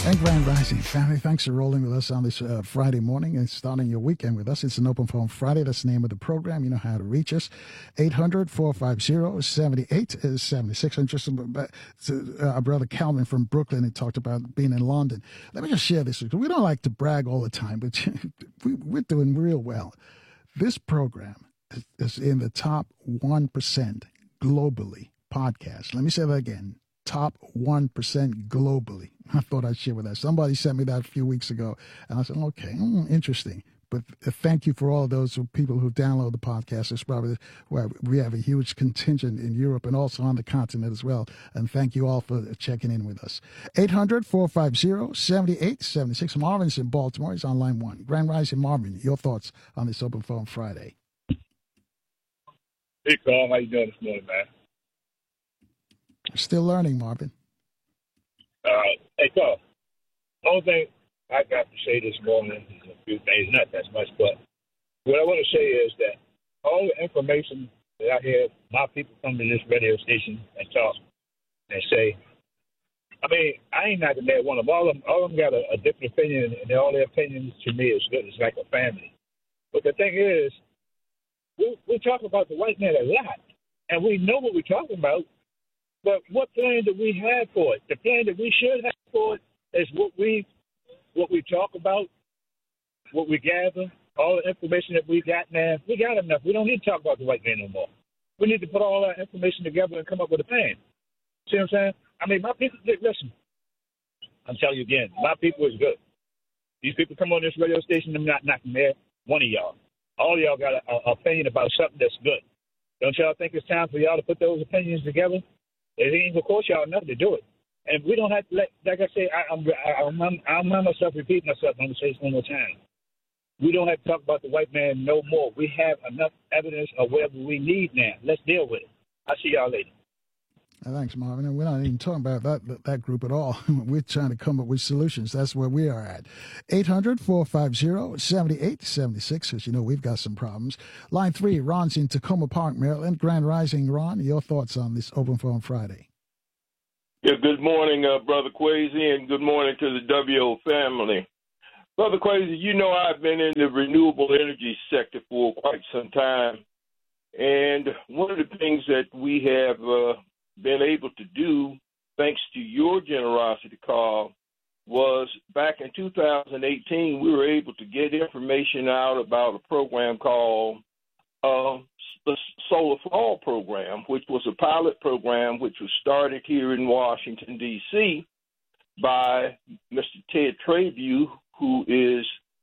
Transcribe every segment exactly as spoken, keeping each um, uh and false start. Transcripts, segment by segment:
And Grand Rising family, thanks for rolling with us on this uh, Friday morning and starting your weekend with us. It's an Open Phone Friday. That's the name of the program. You know how to reach us. eight hundred, four five zero, seven eight seven six. And just uh, our brother Calvin from Brooklyn, he talked about being in London. Let me just share this with you. We don't like to brag all the time, but we, we're doing real well. This program is, is in the top one percent globally podcast. Let me say that again. Top one percent globally. I thought I'd share with that. Somebody sent me that a few weeks ago, and I said, okay, mm, interesting. But uh, thank you for all of those who, people who download the podcast. It's probably well, we have a huge contingent in Europe and also on the continent as well. And thank you all for checking in with us. eight hundred, four five zero, seven eight seven six. Marvin's in Baltimore. He's on line one. Grand Rising, Marvin, your thoughts on this Open Phone Friday? Hey, Carl. How you doing this morning, man? Still learning, Marvin. Uh, hey, Carl. The only thing I got to say this morning is a few things, not that much, but what I want to say is that all the information that I hear my people come to this radio station and talk and say, I mean, I ain't not mad one of them. All of them, all of them got a, a different opinion, and all their opinions to me is good. It's like a family. But the thing is, we, we talk about the white man a lot, and we know what we're talking about. But what plan do we have for it? The plan that we should have for it is what we what we talk about, what we gather, all the information that we got now. We got enough. We don't need to talk about the white man no more. We need to put all that information together and come up with a plan. See what I'm saying? I mean, my people, listen, I'm telling you again, my people is good. These people come on this radio station, I'm not knocking there. One of y'all. All of y'all got an opinion about something that's good. Don't y'all think it's time for y'all to put those opinions together? It ain't gonna cost y'all enough to do it, and we don't have to let. Like I say, I, I'm, I'm, I'm, I'm myself repeat myself. I'm gonna say this one more time. We don't have to talk about the white man no more. We have enough evidence of whatever we need now. Let's deal with it. I'll see y'all later. Thanks, Marvin. And we're not even talking about that that group at all. We're trying to come up with solutions. That's where we are at. eight hundred, four five zero, seven eight seven six, because you know we've got some problems. Line three, Ron's in Tacoma Park, Maryland. Grand Rising, Ron, your thoughts on this Open Phone Friday? Yeah, good morning, uh, Brother Quasi, and good morning to the W O family. Brother Quasi, you know I've been in the renewable energy sector for quite some time, and one of the things that we have uh, been able to do, thanks to your generosity, Carl, was back in two thousand eighteen, we were able to get information out about a program called uh, the Solar Fall Program, which was a pilot program which was started here in Washington, D C by Mister Ted Trabue, who is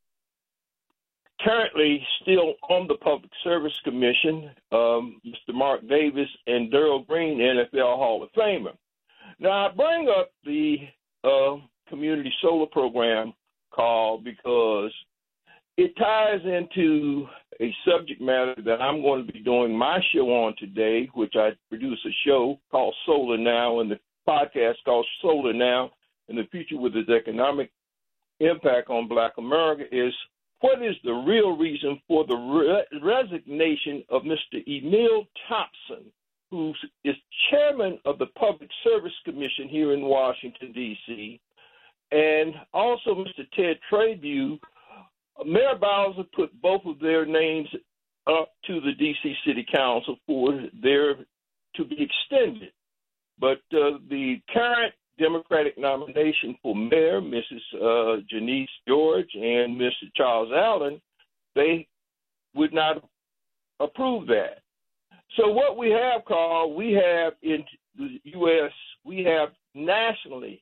currently still on the Public Service Commission, um, Mister Mark Davis, and Daryl Green, N F L Hall of Famer. Now, I bring up the uh, community solar program call because it ties into a subject matter that I'm going to be doing my show on today, which I produce a show called Solar Now, and the podcast called Solar Now, and the future with its economic impact on Black America is what is the real reason for the re- resignation of Mister Emil Thompson, who is chairman of the Public Service Commission here in Washington, D C, and also Mister Ted Trabue. Mayor Bowser put both of their names up to the D C City Council for their to be extended. But uh, the current Democratic nomination for mayor, Missus Uh, Janice George and Mister Charles Allen, they would not approve that. So what we have, Carl, we have in the U S, we have nationally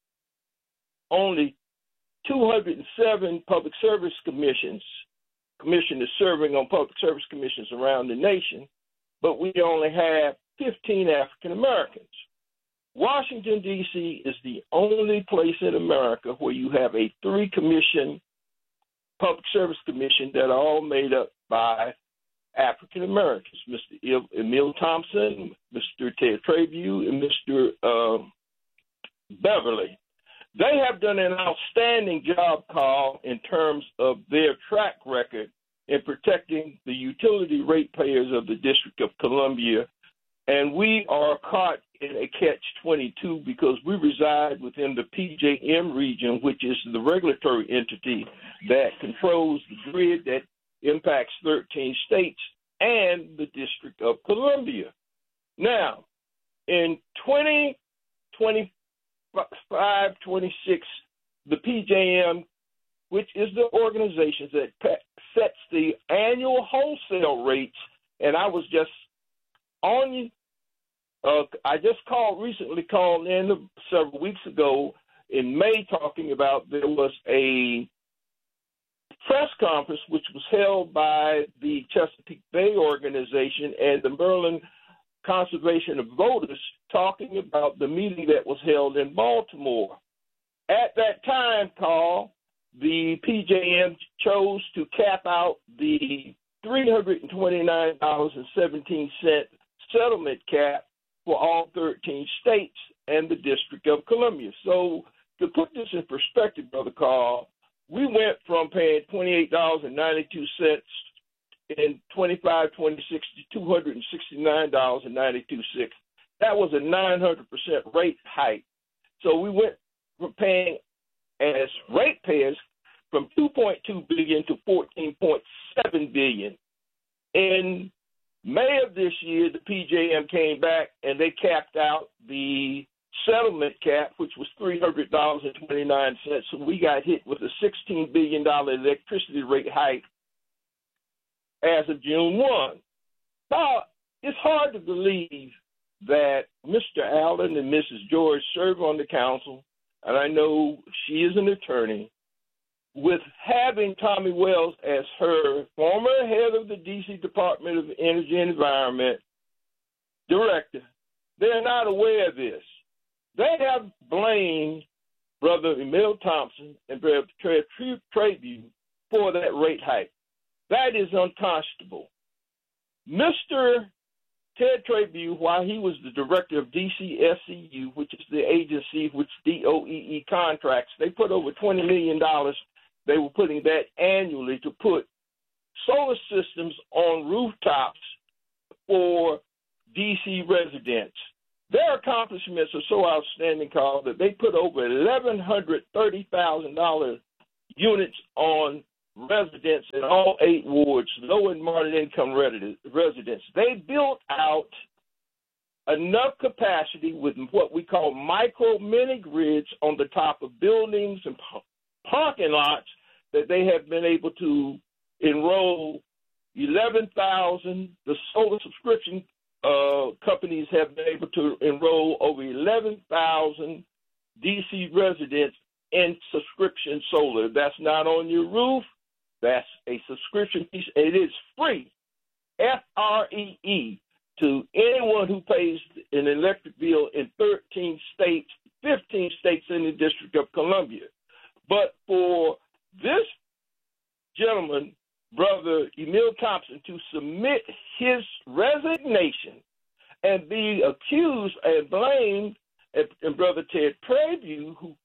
only two hundred seven public service commissions, commissioners serving on public service commissions around the nation, but we only have fifteen African Americans. Washington, D C is the only place in America where you have a three-commission public service commission that are all made up by African Americans, Mister Emil Thompson, Mister Ted Trabue, and Mister Uh, Beverly. They have done an outstanding job, Carl, in terms of their track record in protecting the utility ratepayers of the District of Columbia, and we are caught in a catch twenty-two because we reside within the P J M region, which is the regulatory entity that controls the grid that impacts thirteen states and the District of Columbia. Now, in twenty twenty-five twenty-six, the P J M, which is the organization that sets the annual wholesale rates, and I was just on, uh, I just called, recently called in several weeks ago in May talking about there was a press conference which was held by the Chesapeake Bay organization and the Maryland Conservation of Voters talking about the meeting that was held in Baltimore. At that time, Carl, the P J M chose to cap out the three hundred twenty-nine dollars and seventeen cents settlement cap for all thirteen states and the District of Columbia. So to put this in perspective, Brother Carl, we went from paying twenty-eight dollars and ninety-two cents in twenty-five twenty-six to two hundred sixty-nine dollars and ninety-two cents. That was a nine hundred percent rate hike. So we went from paying as ratepayers from two point two billion dollars to fourteen point seven billion dollars. In May of this year, the P J M came back and they capped out the settlement cap, which was three hundred dollars and twenty-nine cents. So we got hit with a sixteen billion dollars electricity rate hike as of June first. Now, it's hard to believe that Mister Allen and Missus George serve on the council, and I know she is an attorney, with having Tommy Wells as her former head of the D C Department of Energy and Environment director. They're not aware of this. They have blamed Brother Emil Thompson and Brother Ted Trabue for that rate hike. That is unconscionable. Mister Ted Trabue, while he was the director of D C S C U, which is the agency which D O E E contracts, they put over twenty million dollars. They were putting that annually to put solar systems on rooftops for D C residents. Their accomplishments are so outstanding, Carl, that they put over eleven hundred thirty thousand dollars units on residents in all eight wards, low and moderate income residents. They built out enough capacity with what we call micro mini grids on the top of buildings and parking lots that they have been able to enroll eleven thousand. The solar subscription uh, companies have been able to enroll over eleven thousand D C residents in subscription solar. That's not on your roof. That's a subscription piece. It is free, F R E E, to anyone who pays an electric bill in thirteen states, fifteen states in the District of Columbia. But for this gentleman, Brother Emil Thompson, to submit his resignation and be accused and blamed, and, and Brother Ted Trabue, who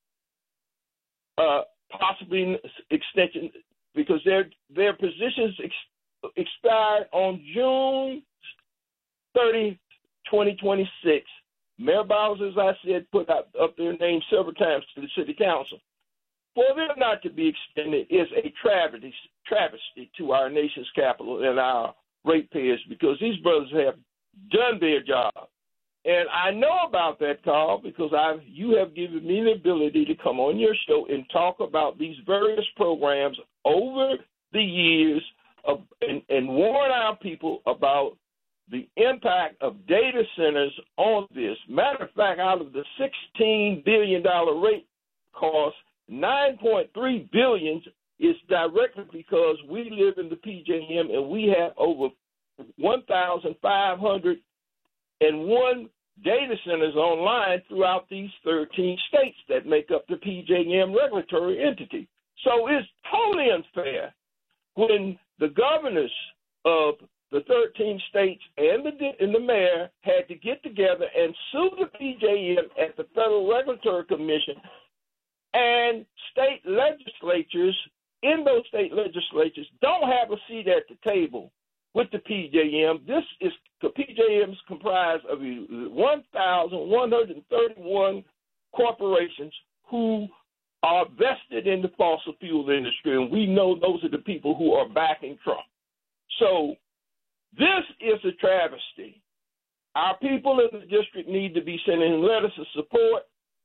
uh, possibly extension, because their their positions ex- expired on June thirtieth, twenty twenty-six. Mayor Bowles, as I said, put up, up their name several times to the city council. For them not to be extended is a travesty, travesty to our nation's capital and our ratepayers, because these brothers have done their job. And I know about that, Carl, because I've you have given me the ability to come on your show and talk about these various programs over the years of, and, and warn our people about the impact of data centers on this. Matter of fact, out of the sixteen billion dollars rate cost, nine point three billion dollars is directly because we live in the P J M and we have over one thousand five hundred one data centers online throughout these thirteen states that make up the P J M regulatory entity. So it's totally unfair when the governors of the thirteen states and the and the mayor had to get together and sue the P J M at the Federal Regulatory Commission, and state legislatures in those state legislatures don't have a seat at the table with the P J M. This is the P J M is comprised of one thousand one hundred thirty-one corporations who are vested in the fossil fuel industry, and we know those are the people who are backing Trump. So this is a travesty. Our people in the district need to be sending letters of support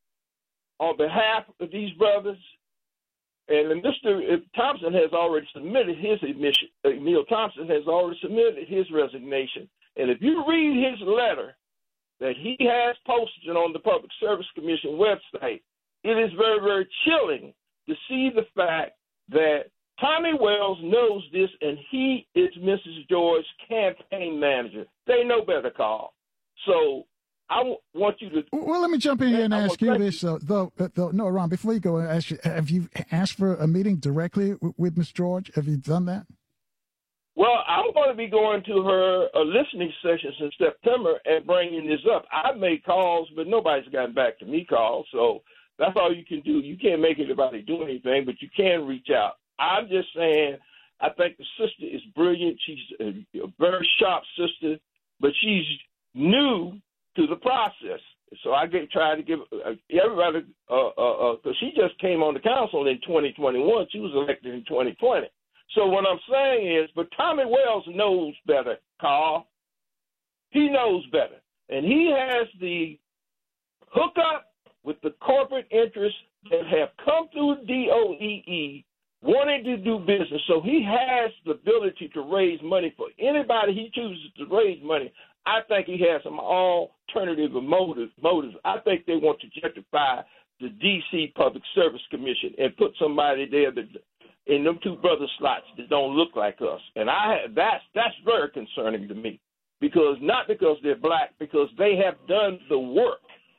on behalf of these brothers. And Mister Thompson has already submitted his admission. Neil Thompson has already submitted his resignation. And if you read his letter that he has posted on the Public Service Commission website, it is very, very chilling to see the fact that Tommy Wells knows this, and he is Missus George's campaign manager. They know better, Carl. So I w- want you to. Well, let me jump in here and ask you this, uh, though, uh, though. No, Ron, before you go, ask you, have you asked for a meeting directly with, with Miz George? Have you done that? Well, I'm going to be going to her uh, listening sessions in September and bringing this up. I've made calls, but nobody's gotten back to me, Carl. So that's all you can do. You can't make anybody do anything, but you can reach out. I'm just saying, I think the sister is brilliant. She's a, a very sharp sister, but she's new to the process. So I get try to give uh, everybody, because uh, uh, uh, she just came on the council in twenty twenty-one. She was elected in twenty twenty. So what I'm saying is, but Tommy Wells knows better, Carl. He knows better. And he has the hookup with the corporate interests that have come through D O E E wanting to do business. So he has the ability to raise money for anybody he chooses to raise money. I think he has some alternative motives. motives. I think they want to gentrify the D C Public Service Commission and put somebody there that in them two brother slots that don't look like us. And I that's that's very concerning to me, because not because they're black, because they have done the work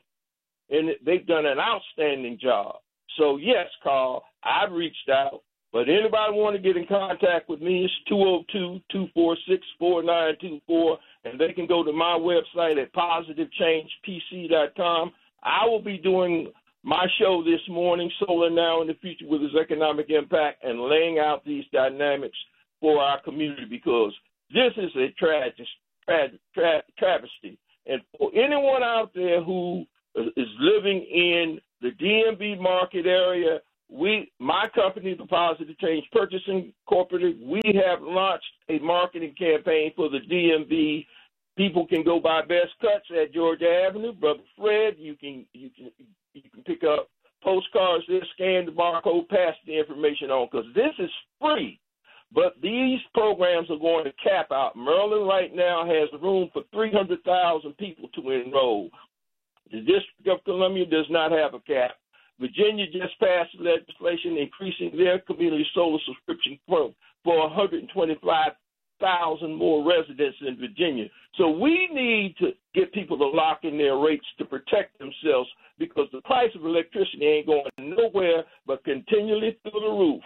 and they've done an outstanding job. So yes, Carl, I've reached out, but anybody want to get in contact with me, it's two oh two, two four six, four nine two four, and they can go to my website at positive change p c dot com. I will be doing my show this morning, Solar Now in the Future with its Economic Impact, and laying out these dynamics for our community, because this is a tragic, tra- tra- travesty. And for anyone out there who is living in the D M V market area, we, my company, the Positive Change Purchasing Corporation, we have launched a marketing campaign for the D M V. People can go buy Best Cuts at Georgia Avenue. Brother Fred, you can you can you can pick up postcards there, scan the barcode, pass the information on, because this is free. But these programs are going to cap out. Maryland right now has room for three hundred thousand people to enroll. The District of Columbia does not have a cap. Virginia just passed legislation increasing their community solar subscription for, for one hundred twenty-five thousand more residents in Virginia. So we need to get people to lock in their rates to protect themselves, because the price of electricity ain't going nowhere but continually through the roof.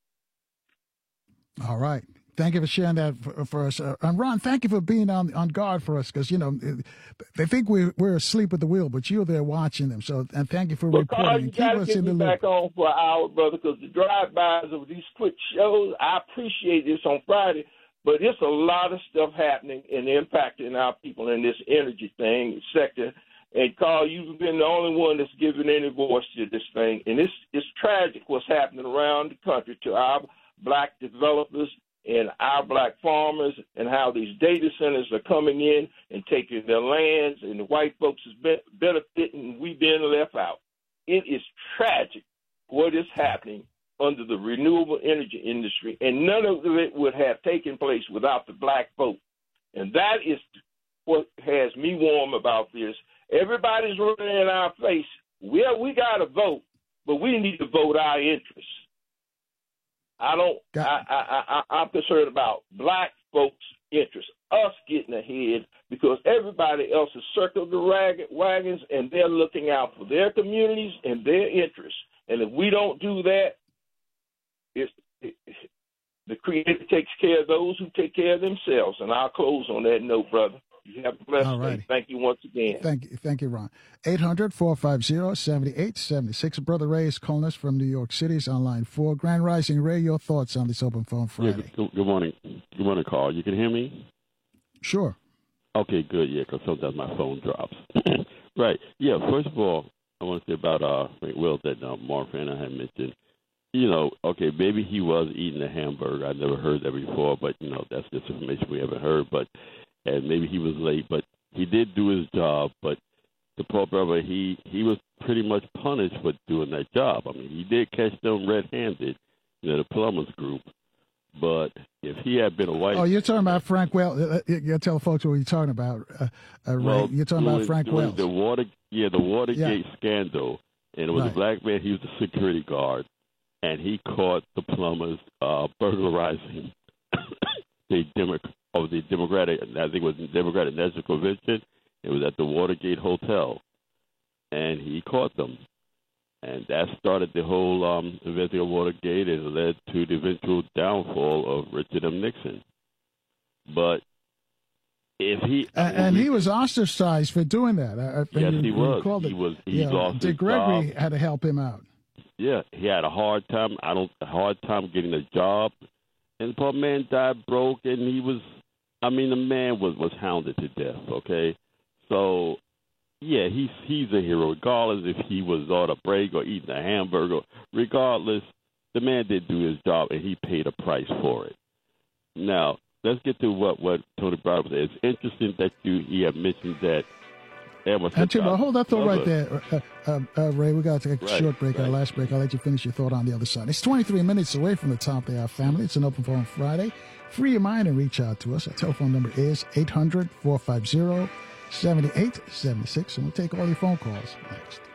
All right. Thank you for sharing that for, for us. Uh, and Ron, thank you for being on on guard for us, because, you know, they think we're, we're asleep at the wheel, but you're there watching them. So, and thank you for well, reporting. Carl, you and keep gotta us get in the me loop. back on for an hour, brother, because the drive-bys of these quick shows, I appreciate this on Friday, but it's a lot of stuff happening and impacting our people in this energy thing sector. And, Carl, you've been the only one that's given any voice to this thing. And it's, it's tragic what's happening around the country to our black developers and our black farmers, and how these data centers are coming in and taking their lands, and the white folks is be- benefiting, and we being left out. It is tragic what is happening under the renewable energy industry, and none of it would have taken place without the black vote. And that is what has me warm about this. Everybody's running in our face. Well, we got to vote, but we need to vote our interests. I don't. I, I, I, I'm concerned about black folks' interests, us getting ahead, because everybody else has circled the rag- wagons, and they're looking out for their communities and their interests. And if we don't do that, it's, it, the Creator takes care of those who take care of themselves. And I'll close on that note, brother. You have a blessed All right. day. Thank you once again. Thank you, thank you, Ron. eight hundred, four five zero, seven eight seven six. Brother Ray is calling us from New York City. He's on line four. Grand Rising, Ray, your thoughts on this Open Phone Friday? Yeah, good, good morning. Good morning, Carl. You can hear me? Sure. Okay, good, yeah, because sometimes my phone drops. Right. Yeah, first of all, I want to say about uh, Frank Will that uh, Mark Fanner had mentioned. You know, okay, maybe he was eating a hamburger. I never heard that before, but, you know, that's just information we haven't heard. But and maybe he was late, but he did do his job. But the poor brother, he, he was pretty much punished for doing that job. I mean, he did catch them red-handed, you know, the plumbers group. But if he had been a white... Oh, you're talking about Frank Wells. Uh, you tell folks what you're talking about, uh, uh, Ray. Well, you're talking doing, about Frank doing Wells. The water, yeah, the Watergate Yeah. scandal. And it was Right. a black man. He was the security guard. And he caught the plumbers uh, burglarizing the Demo- of the Democratic, I think it was the Democratic National Convention. It was at the Watergate Hotel. And he caught them. And that started the whole um, investigation of Watergate and led to the eventual downfall of Richard M. Nixon. But if he... And, and he was ostracized for doing that. I, I think Yes, you, he you was. called He it. was. He yeah, lost Dick his Gregory job. had to help him out. Yeah, he had a hard time. I don't a hard time getting a job, and the poor man died broke. And he was, I mean, the man was, was hounded to death. Okay, so yeah, he's he's a hero, regardless if he was on a break or eating a hamburger. Regardless, the man did do his job, and he paid a price for it. Now let's get to what what Tony brought up. It's interesting that you he had mentioned that. Actually, well, hold that thought right there, uh, uh, uh, Ray. We got to take a Right, short break, right. our last break. I'll let you finish your thought on the other side. It's twenty-three minutes away from the top of our family. It's an Open Phone Friday. Free your mind and reach out to us. Our telephone number is eight hundred, four five zero, seven eight seven six, and we'll take all your phone calls next.